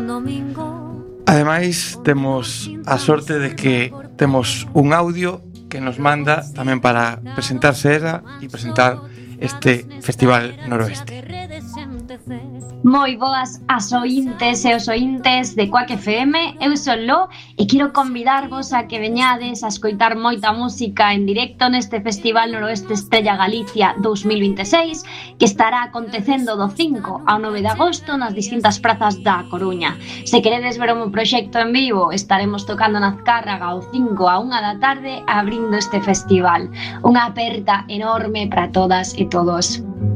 Ademais, temos a sorte de que temos un audio que nos manda tamén para presentarse ela e presentar este Festival Noroeste. Moi boas as ointes e os ointes de Quack FM, eu son Lo e quero convidarvos a que veñades a escoitar moita música en directo neste Festival Noroeste Estrella Galicia 2026 que estará acontecendo do 5 ao 9 de agosto nas distintas prazas da Coruña. Se queredes ver o meu proxecto en vivo, estaremos tocando na Azcárraga o 5 a 1 da tarde abrindo este festival. Unha aperta enorme para todas e todos.